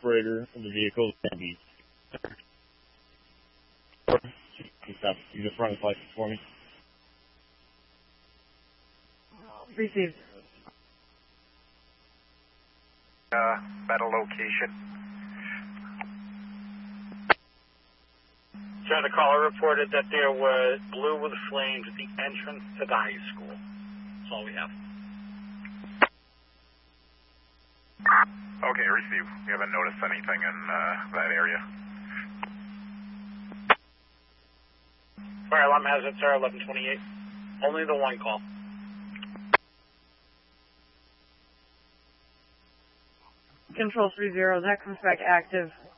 operator of the vehicle can be. You just run his license for me. Received. Battle location. Sir, the caller reported that there was blue with flames at the entrance to the high school. That's all we have. Okay, receive. We haven't noticed anything in that area. Fire alarm hazard, sir, 1128. Only the one call. Control 30, that comes back active.